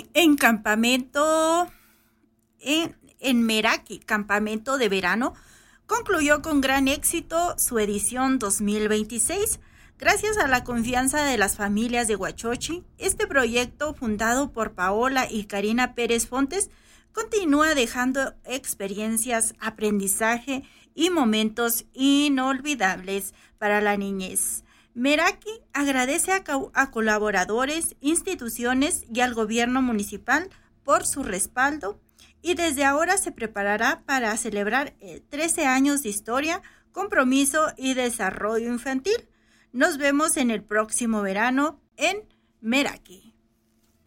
En campamento, en Meraki, campamento de verano, concluyó con gran éxito su edición 2026. Gracias a la confianza de las familias de Huachochi, este proyecto, fundado por Paola y Karina Pérez Fontes, continúa dejando experiencias, aprendizaje y momentos inolvidables para la niñez. Meraki agradece a colaboradores, instituciones y al gobierno municipal por su respaldo y desde ahora se preparará para celebrar 13 años de historia, compromiso y desarrollo infantil. Nos vemos en el próximo verano en Meraki.